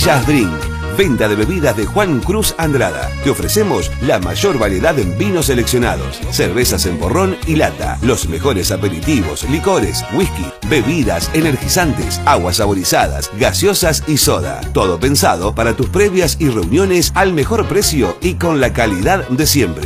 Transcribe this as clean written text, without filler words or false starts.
Jazz Drink. Venta de bebidas de Juan Cruz Andrada. Te ofrecemos la mayor variedad en vinos seleccionados, cervezas en porrón y lata, los mejores aperitivos, licores, whisky, bebidas, energizantes, aguas saborizadas, gaseosas y soda. Todo pensado para tus previas y reuniones al mejor precio y con la calidad de siempre.